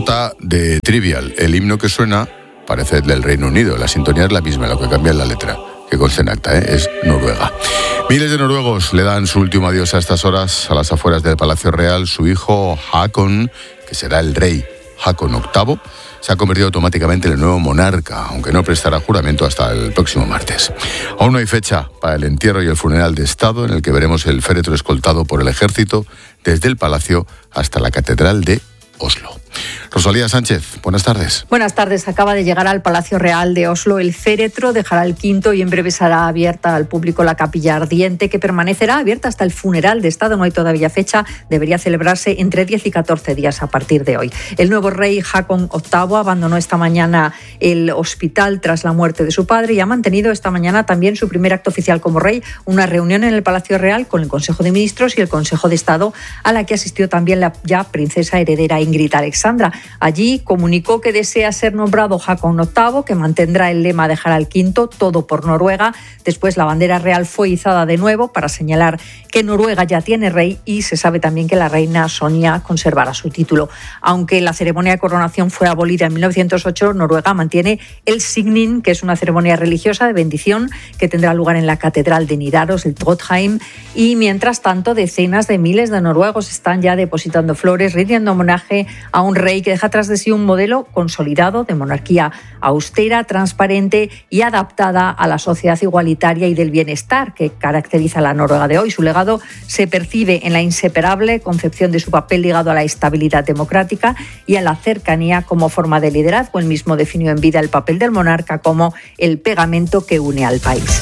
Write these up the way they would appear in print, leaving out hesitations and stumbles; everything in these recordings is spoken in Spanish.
nota de Trivial. El himno que suena parece el del Reino Unido. La sintonía es la misma, lo que cambia es la letra, que consta en acta, es Noruega. Miles de noruegos le dan su último adiós a estas horas a las afueras del Palacio Real. Su hijo Haakon, que será el rey Haakon VIII, se ha convertido automáticamente en el nuevo monarca, aunque no prestará juramento hasta el próximo martes. Aún no hay fecha para el entierro y el funeral de Estado, en el que veremos el féretro escoltado por el ejército desde el palacio hasta la catedral de Oslo. Rosalía Sánchez, buenas tardes. Buenas tardes. Acaba de llegar al Palacio Real de Oslo el féretro, dejará el quinto y en breve será abierta al público la capilla ardiente, que permanecerá abierta hasta el funeral de Estado. No hay todavía fecha, debería celebrarse entre 10 y 14 días a partir de hoy. El nuevo rey Haakon VIII abandonó esta mañana el hospital tras la muerte de su padre y ha mantenido esta mañana también su primer acto oficial como rey, una reunión en el Palacio Real con el Consejo de Ministros y el Consejo de Estado, a la que asistió también la ya princesa heredera Ingrid Alexandra. Allí comunicó que desea ser nombrado Haakon VIII, que mantendrá el lema dejar al quinto, todo por Noruega. Después la bandera real fue izada de nuevo para señalar que Noruega ya tiene rey y se sabe también que la reina Sonia conservará su título. Aunque la ceremonia de coronación fue abolida en 1908, Noruega mantiene el signing, que es una ceremonia religiosa de bendición que tendrá lugar en la catedral de Nidaros, el Trondheim, y mientras tanto decenas de miles de noruegos están ya depositando flores, rindiendo homenaje a un rey que deja tras de sí un modelo consolidado de monarquía austera, transparente y adaptada a la sociedad igualitaria y del bienestar que caracteriza a la Noruega de hoy. Su legado se percibe en la inseparable concepción de su papel ligado a la estabilidad democrática y a la cercanía como forma de liderazgo. Él mismo definió en vida el papel del monarca como el pegamento que une al país.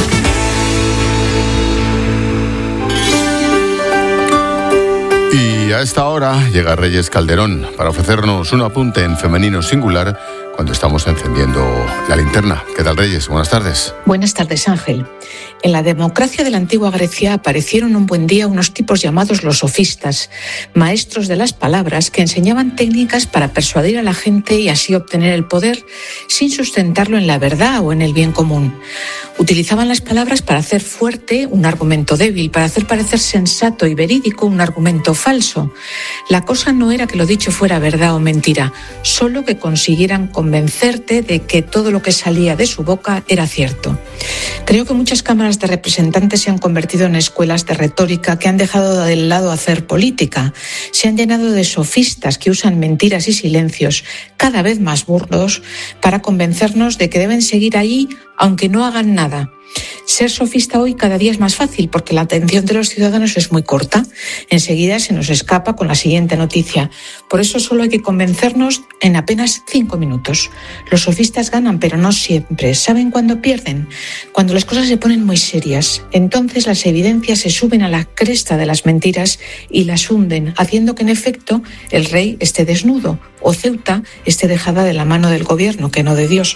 Y a esta hora llega Reyes Calderón para ofrecernos un apunte en femenino singular cuando estamos encendiendo la linterna. ¿Qué tal, Reyes? Buenas tardes. Buenas tardes, Ángel. En la democracia de la antigua Grecia aparecieron un buen día unos tipos llamados los sofistas, maestros de las palabras que enseñaban técnicas para persuadir a la gente y así obtener el poder sin sustentarlo en la verdad o en el bien común. Utilizaban las palabras para hacer fuerte un argumento débil, para hacer parecer sensato y verídico un argumento falso. La cosa no era que lo dicho fuera verdad o mentira, solo que consiguieran convencerte de que todo lo que salía de su boca era cierto. Creo que muchas cámaras de representantes se han convertido en escuelas de retórica que han dejado de lado hacer política. Se han llenado de sofistas que usan mentiras y silencios cada vez más burdos para convencernos de que deben seguir ahí aunque no hagan nada. Ser sofista hoy cada día es más fácil porque la atención de los ciudadanos es muy corta. Enseguida se nos escapa con la siguiente noticia. Por eso solo hay que convencernos en apenas 5 minutos. Los sofistas ganan, pero no siempre. ¿Saben cuándo pierden? Cuando las cosas se ponen muy serias. Entonces las evidencias se suben a la cresta de las mentiras y las hunden, haciendo que en efecto el rey esté desnudo o Ceuta esté dejada de la mano del gobierno, que no de Dios.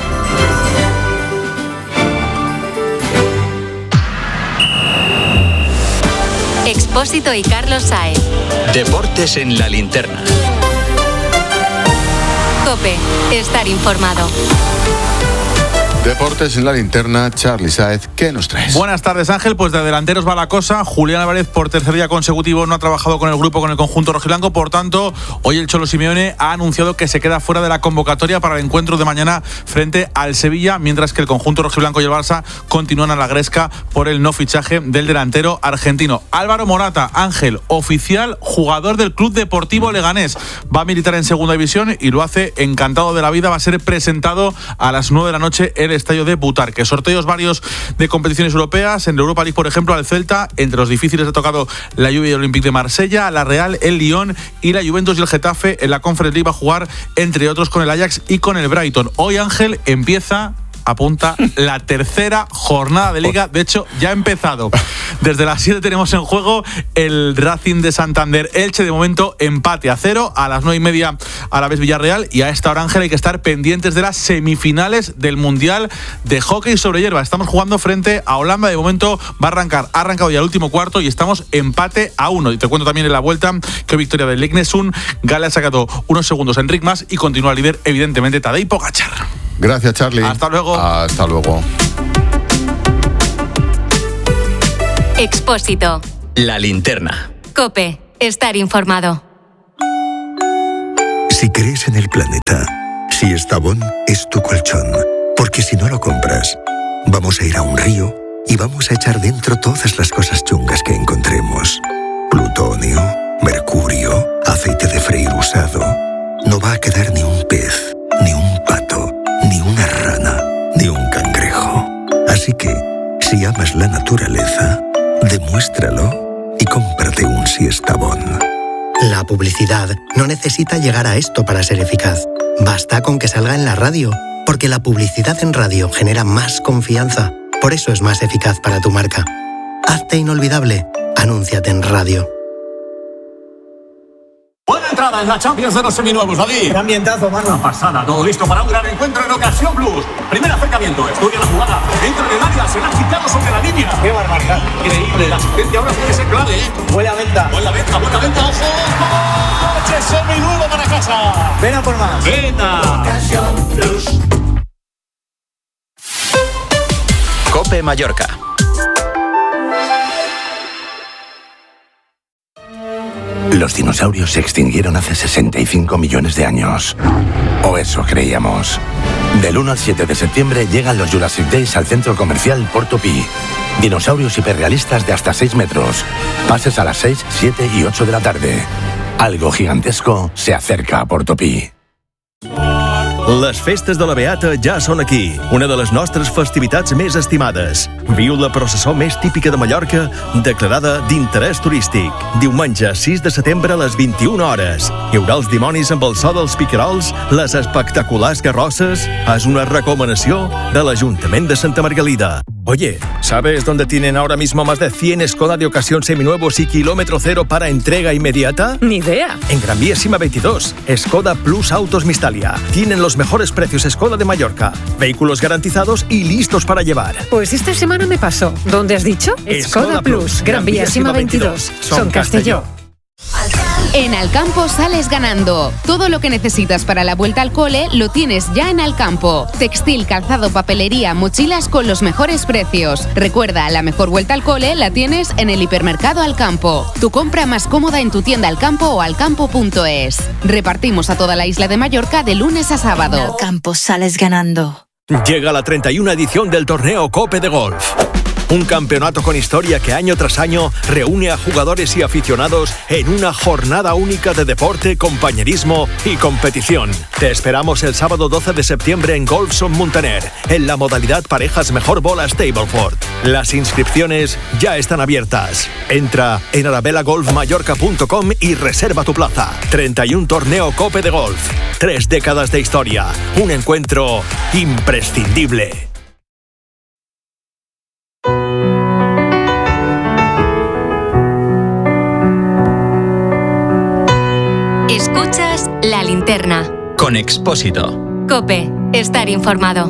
Expósito y Carlos Sáez. Deportes en la linterna. COPE. Estar informado. Deportes en la linterna, Charly Sáez, ¿qué nos traes? Buenas tardes, Ángel. Pues de delanteros va la cosa. Julián Álvarez, por tercer día consecutivo, no ha trabajado con el grupo, con el conjunto rojiblanco. Por tanto, hoy el Cholo Simeone ha anunciado que se queda fuera de la convocatoria para el encuentro de mañana frente al Sevilla, mientras que el conjunto rojiblanco y el Barça continúan a la gresca por el no fichaje del delantero argentino. Álvaro Morata, Ángel, oficial jugador del Club Deportivo Leganés. Va a militar en segunda división y lo hace encantado de la vida. Va a ser presentado a las 9 de la noche en el estadio de Butarque. Sorteos varios de competiciones europeas. En la Europa League, por ejemplo, al Celta, entre los difíciles ha tocado la Juve y el Olympique de Marsella, la Real, el Lyon y la Juventus y el Getafe. En la Conference League va a jugar, entre otros, con el Ajax y con el Brighton. Hoy, Ángel, empieza... apunta la tercera jornada de Liga. De hecho, ya ha empezado. Desde las 7 tenemos en juego el Racing de Santander Elche. De momento, empate a 0. A las 9:30 a la vez Villarreal. Y a esta hora, Ángel, hay que estar pendientes de las semifinales del Mundial de Hockey sobre hierba. Estamos jugando frente a Holanda. De momento va a arrancar. Ha arrancado ya el último cuarto y estamos empate a 1. Y te cuento también en la vuelta que victoria del Lignesund. Gale ha sacado unos segundos a Enric Mas y continúa líder, evidentemente, Tadej Pogačar. Gracias, Charly. Hasta luego. Hasta luego. Expósito. La linterna. COPE. Estar informado. Si crees en el planeta, Siestabón es tu colchón. Porque si no lo compras, vamos a ir a un río y vamos a echar dentro todas las cosas chungas que encontremos. Plutonio, mercurio, aceite de freír usado. No va a quedar ni un pez, ni un pato, ni una rana, ni un cangrejo. Así que, si amas la naturaleza, demuéstralo y cómprate un Siestabón. La publicidad no necesita llegar a esto para ser eficaz. Basta con que salga en la radio, porque la publicidad en radio genera más confianza. Por eso es más eficaz para tu marca. Hazte inolvidable. Anúnciate en radio. Buena entrada en la Champions de los seminuevos, David. Qué ambientazo, mano. Una pasada, todo listo para un gran encuentro en Ocasión Plus. Primer acercamiento, estudia la jugada. Entra en el área, se la ha quitado sobre la línea. Qué barbaridad. Increíble, la asistencia ahora puede ser clave, ¿eh? Huele a venta. Buena venta, ojo. ¡Coche seminuevo para casa! Ven a por más. ¡Venta! Ocasión Plus. COPE Mallorca. Los dinosaurios se extinguieron hace 65 millones de años. O eso creíamos. Del 1 al 7 de septiembre llegan los Jurassic Days al centro comercial Portopí. Dinosaurios hiperrealistas de hasta 6 metros. Pases a las 6, 7 y 8 de la tarde. Algo gigantesco se acerca a Portopí. Les festes de la Beata ja són aquí, una de les nostres festivitats més estimades. Viu la processó més típica de Mallorca, declarada d'interès turístic. Diumenge 6 de setembre a les 21 hores. Hi haurà els dimonis amb el so dels picarols, les espectaculars carrosses. És una recomanació de l'Ajuntament de Santa Margalida. Oye, ¿sabes dónde tienen ahora mismo más de 100 Skoda de ocasión seminuevos y kilómetro cero para entrega inmediata? Ni idea. En Gran Vía Sima 22, Skoda Plus Autos Mistalia. Tienen los mejores precios Skoda de Mallorca. Vehículos garantizados y listos para llevar. Pues esta semana me pasó. ¿Dónde has dicho? Skoda Plus, Gran Vía Sima 22. Son Castelló. En Alcampo sales ganando. Todo lo que necesitas para la vuelta al cole lo tienes ya en Alcampo. Textil, calzado, papelería, mochilas con los mejores precios. Recuerda, la mejor vuelta al cole la tienes en el hipermercado Alcampo. Tu compra más cómoda en tu tienda Alcampo o alcampo.es. Repartimos a toda la isla de Mallorca de lunes a sábado. En Alcampo sales ganando. Llega la 31 edición del torneo Cope de Golf. Un campeonato con historia que año tras año reúne a jugadores y aficionados en una jornada única de deporte, compañerismo y competición. Te esperamos el sábado 12 de septiembre en Golfson Muntaner, en la modalidad parejas mejor bola Stableford. Las inscripciones ya están abiertas. Entra en arabelagolfmallorca.com y reserva tu plaza. 31 torneo Cope de Golf. 3 décadas de historia. Un encuentro imprescindible. Escuchas La Linterna. Con Expósito. COPE. Estar informado.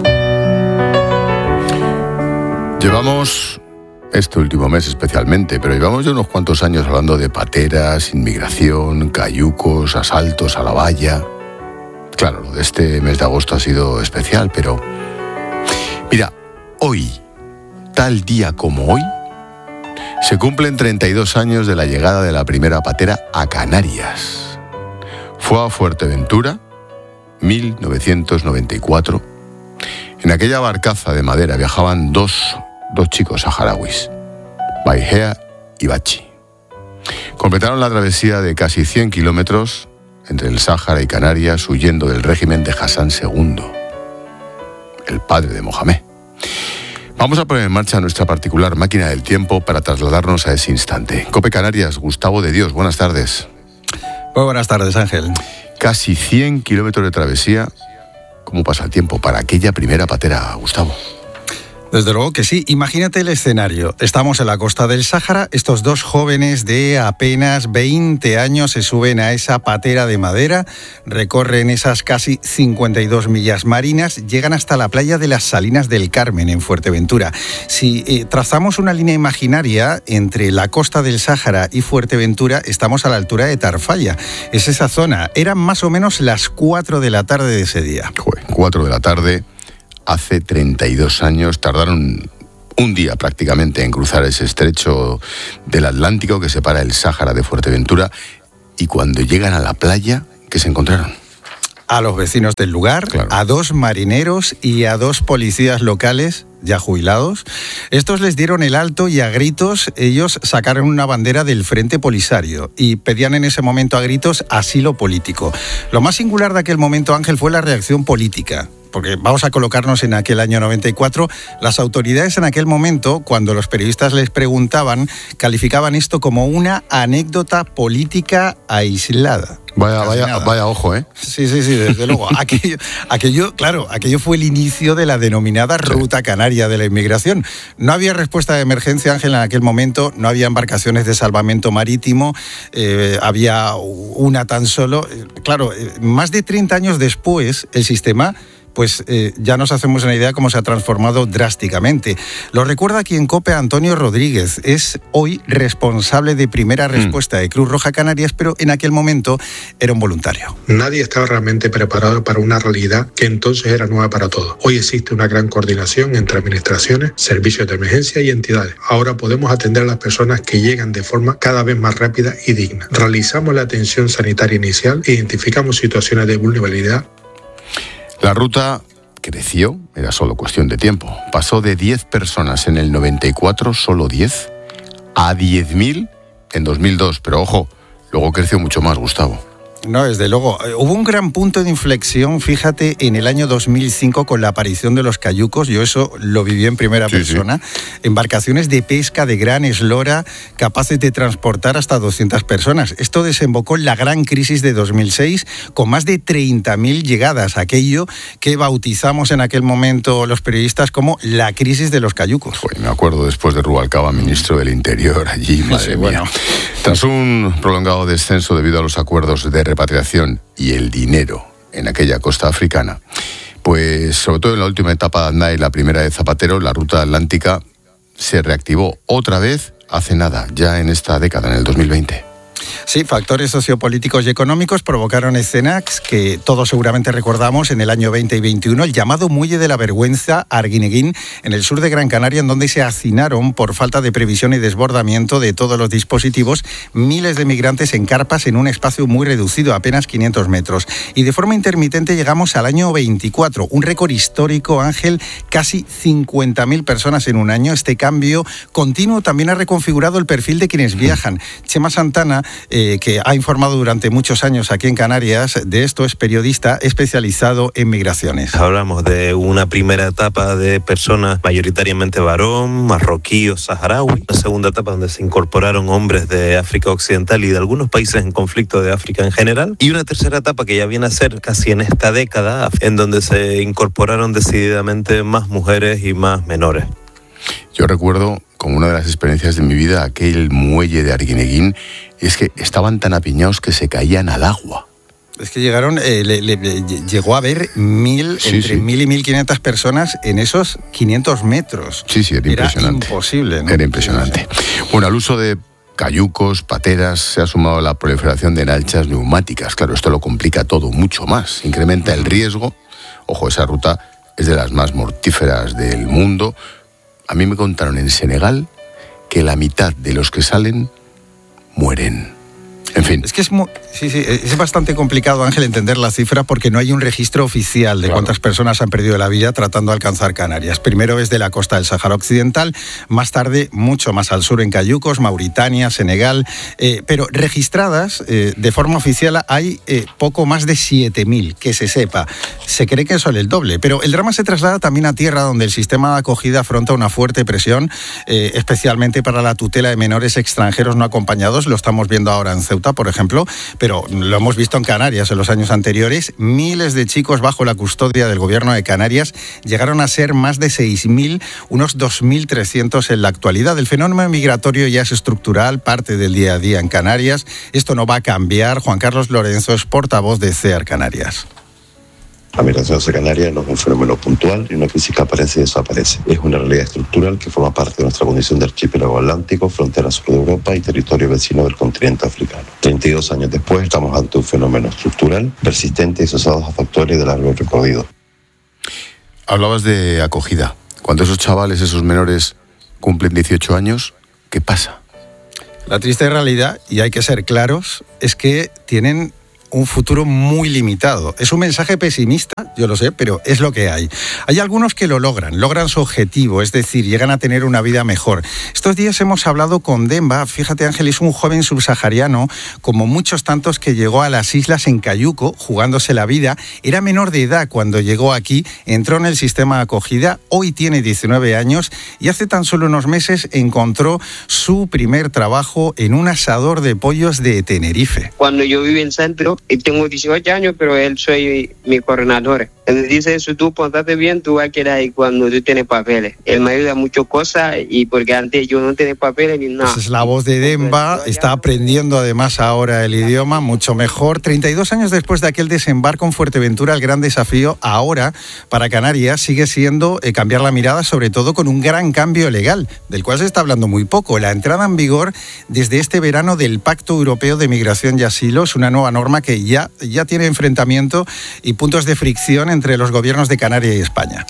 Llevamos, este último mes especialmente, pero llevamos ya unos cuantos años hablando de pateras, inmigración, cayucos, asaltos a la valla. Claro, lo de este mes de agosto ha sido especial, pero... Mira, hoy, tal día como hoy, se cumplen 32 años de la llegada de la primera patera a Canarias. Fue a Fuerteventura, 1994. En aquella barcaza de madera viajaban dos chicos saharauis, Baihea y Bachi. Completaron la travesía de casi 100 kilómetros entre el Sáhara y Canarias, huyendo del régimen de Hassan II, el padre de Mohamed. Vamos a poner en marcha nuestra particular máquina del tiempo para trasladarnos a ese instante. COPE Canarias, Gustavo de Dios, buenas tardes. Muy buenas tardes, Ángel. Casi 100 kilómetros de travesía. ¿Cómo pasa el tiempo para aquella primera patera, Gustavo? Desde luego que sí. Imagínate el escenario. Estamos en la costa del Sáhara. Estos dos jóvenes de apenas 20 años se suben a esa patera de madera, recorren esas casi 52 millas marinas, llegan hasta la playa de las Salinas del Carmen, en Fuerteventura. Si trazamos una línea imaginaria entre la costa del Sáhara y Fuerteventura, estamos a la altura de Tarfaya. Es esa zona. Eran más o menos las 4 de la tarde de ese día. 4 de la tarde... Hace 32 años, tardaron un día prácticamente en cruzar ese estrecho del Atlántico que separa el Sáhara de Fuerteventura, y cuando llegan a la playa, ¿qué se encontraron? a los vecinos del lugar, a 2 marineros y a 2 policías locales ya jubilados. Estos les dieron el alto y a gritos ellos sacaron una bandera del Frente Polisario y pedían en ese momento a gritos asilo político. Lo más singular de aquel momento, Ángel, fue la reacción política. Porque vamos a colocarnos en aquel año 94, las autoridades en aquel momento, cuando los periodistas les preguntaban, calificaban esto como una anécdota política aislada. Vaya ojo, ¿eh? Sí, desde luego. Aquello fue el inicio de la denominada Ruta Canaria de la Inmigración. No había respuesta de emergencia, Ángel, en aquel momento, no había embarcaciones de salvamento marítimo, había una tan solo. Más de 30 años después, el sistema ya nos hacemos una idea de cómo se ha transformado drásticamente. Lo recuerda aquí en COPE Antonio Rodríguez. Es hoy responsable de primera respuesta de Cruz Roja Canarias, pero en aquel momento era un voluntario. Nadie estaba realmente preparado para una realidad que entonces era nueva para todos. Hoy existe una gran coordinación entre administraciones, servicios de emergencia y entidades. Ahora podemos atender a las personas que llegan de forma cada vez más rápida y digna. Realizamos la atención sanitaria inicial e identificamos situaciones de vulnerabilidad. La ruta creció, era solo cuestión de tiempo. Pasó de 10 personas en el 94, solo 10, a 10.000 en 2002. Pero ojo, luego creció mucho más, Gustavo. No, desde luego. Hubo un gran punto de inflexión, fíjate, en el año 2005 con la aparición de los cayucos. Yo eso lo viví en primera persona. Embarcaciones de pesca de gran eslora capaces de transportar hasta 200 personas. Esto desembocó en la gran crisis de 2006 con más de 30.000 llegadas. Aquello que bautizamos en aquel momento los periodistas como la crisis de los cayucos. Me acuerdo después de Rubalcaba, ministro del Interior, allí, madre mía. Tras un prolongado descenso debido a los acuerdos de repatriación y el dinero en aquella costa africana, pues sobre todo en la última etapa de Aznar y la primera de Zapatero, la ruta atlántica se reactivó otra vez hace nada, ya en esta década, en el 2020. Sí, factores sociopolíticos y económicos provocaron escenas que todos seguramente recordamos en el año 20 y 21, el llamado Muelle de la Vergüenza, Arguineguín, en el sur de Gran Canaria, en donde se hacinaron, por falta de previsión y desbordamiento de todos los dispositivos, miles de migrantes en carpas en un espacio muy reducido, apenas 500 metros. Y de forma intermitente llegamos al año 24, un récord histórico, Ángel, casi 50.000 personas en un año. Este cambio continuo también ha reconfigurado el perfil de quienes viajan. Chema Santana, que ha informado durante muchos años aquí en Canarias de esto, es periodista especializado en migraciones. Hablamos de una primera etapa de personas mayoritariamente varón, marroquí o saharaui. Una segunda etapa donde se incorporaron hombres de África Occidental y de algunos países en conflicto de África en general. Y una tercera etapa que ya viene a ser casi en esta década, en donde se incorporaron decididamente más mujeres y más menores. Yo recuerdo como una de las experiencias de mi vida aquel muelle de Arguineguín, y es que estaban tan apiñados que se caían al agua. Es que llegaron, llegó a haber entre 1.000 y 1.500 personas en esos 500 metros. Sí, era impresionante. Era imposible, ¿no? Era impresionante. Bueno, al uso de cayucos, pateras, se ha sumado la proliferación de lanchas neumáticas. Claro, esto lo complica todo mucho más. Incrementa el riesgo. Ojo, esa ruta es de las más mortíferas del mundo. A mí me contaron en Senegal que la mitad de los que salen mueren. En fin. Es que es bastante complicado, Ángel, entender la cifra porque no hay un registro oficial de cuántas personas han perdido la vida tratando de alcanzar Canarias. Primero es de la costa del Sáhara Occidental, más tarde mucho más al sur en cayucos, Mauritania, Senegal, pero registradas de forma oficial hay poco más de 7.000, que se sepa. Se cree que son el doble, pero el drama se traslada también a tierra, donde el sistema de acogida afronta una fuerte presión, especialmente para la tutela de menores extranjeros no acompañados. Lo estamos viendo ahora en Ceuta, por ejemplo, pero lo hemos visto en Canarias en los años anteriores. Miles de chicos bajo la custodia del gobierno de Canarias, llegaron a ser más de 6.000, unos 2.300 en la actualidad. El fenómeno migratorio ya es estructural, parte del día a día en Canarias. Esto no va a cambiar. Juan Carlos Lorenzo es portavoz de CEAR Canarias. La migración hacia Canarias no es un fenómeno puntual y una crisis que aparece y desaparece. Es una realidad estructural que forma parte de nuestra condición de archipiélago atlántico, frontera sur de Europa y territorio vecino del continente africano. 32 años después estamos ante un fenómeno estructural, persistente y asociado a factores de largo recorrido. Hablabas de acogida. Cuando esos chavales, esos menores, cumplen 18 años, ¿qué pasa? La triste realidad, y hay que ser claros, es que tienen un futuro muy limitado. Es un mensaje pesimista, yo lo sé, pero es lo que hay. Hay algunos que lo logran su objetivo, es decir, llegan a tener una vida mejor. Estos días hemos hablado con Demba. Fíjate, Ángel, es un joven subsahariano, como muchos tantos, que llegó a las islas en cayuco, jugándose la vida. Era menor de edad cuando llegó aquí, entró en el sistema de acogida, hoy tiene 19 años y hace tan solo unos meses encontró su primer trabajo en un asador de pollos de Tenerife. Cuando yo vivo en centro, y tengo 18 años, pero él soy mi coordinador. Él dice, si tú portate bien, tú vas a quedar ahí cuando tú tienes papeles. Él me ayuda muchas cosas, y porque antes yo no tenía papeles ni nada. Esa es la voz de Demba, está aprendiendo además ahora el idioma mucho mejor. 32 años después de aquel desembarco en Fuerteventura, el gran desafío ahora para Canarias sigue siendo cambiar la mirada, sobre todo con un gran cambio legal, del cual se está hablando muy poco. La entrada en vigor desde este verano del Pacto Europeo de Migración y Asilo es una nueva norma que ya tiene enfrentamiento y puntos de fricción entre los gobiernos de Canarias y España.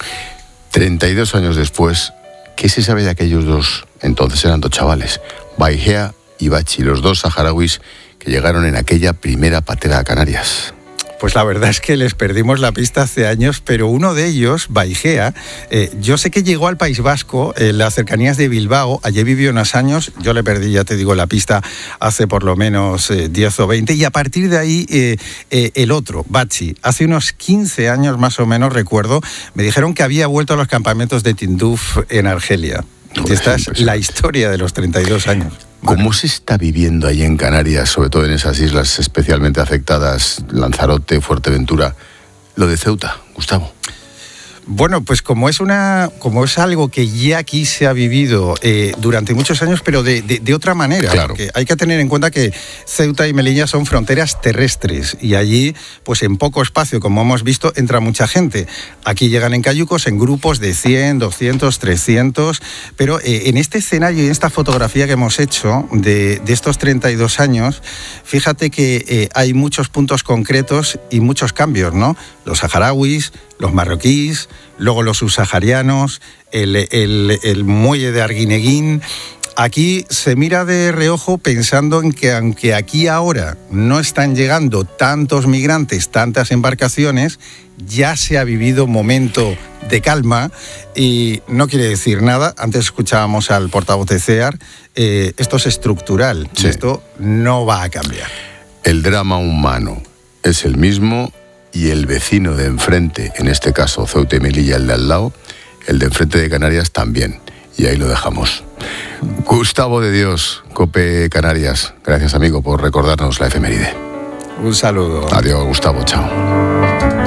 32 años después, ¿qué se sabe de aquellos dos? Entonces eran dos chavales, Baigea y Bachi, los dos saharauis que llegaron en aquella primera patera a Canarias. Pues la verdad es que les perdimos la pista hace años, pero uno de ellos, Baigea, yo sé que llegó al País Vasco, en las cercanías de Bilbao, allí vivió unos años, yo le perdí, ya te digo, la pista hace por lo menos 10 o 20, y a partir de ahí el otro, Bachi, hace unos 15 años más o menos, recuerdo, me dijeron que había vuelto a los campamentos de Tinduf en Argelia. Y esta es la historia de los 32 años. ¿Cómo se está viviendo ahí en Canarias, sobre todo en esas islas especialmente afectadas, Lanzarote, Fuerteventura, lo de Ceuta, Gustavo? Bueno, pues como es algo que ya aquí se ha vivido durante muchos años, pero de otra manera. Claro. Porque hay que tener en cuenta que Ceuta y Melilla son fronteras terrestres y allí, pues en poco espacio, como hemos visto, entra mucha gente. Aquí llegan en cayucos, en grupos de 100, 200, 300, pero en este escenario y en esta fotografía que hemos hecho de estos 32 años, fíjate que hay muchos puntos concretos y muchos cambios, ¿no? Los saharauis, los marroquíes, luego los subsaharianos, el muelle de Arguineguín. Aquí se mira de reojo pensando en que aunque aquí ahora no están llegando tantos migrantes, tantas embarcaciones, ya se ha vivido un momento de calma y no quiere decir nada. Antes escuchábamos al portavoz de CEAR, esto es estructural, sí. Esto no va a cambiar. El drama humano es el mismo y el vecino de enfrente, en este caso Ceuta y Melilla, el de al lado, el de enfrente de Canarias también. Y ahí lo dejamos. Gustavo de Dios, COPE Canarias. Gracias, amigo, por recordarnos la efeméride. Un saludo. Adiós, Gustavo. Chao.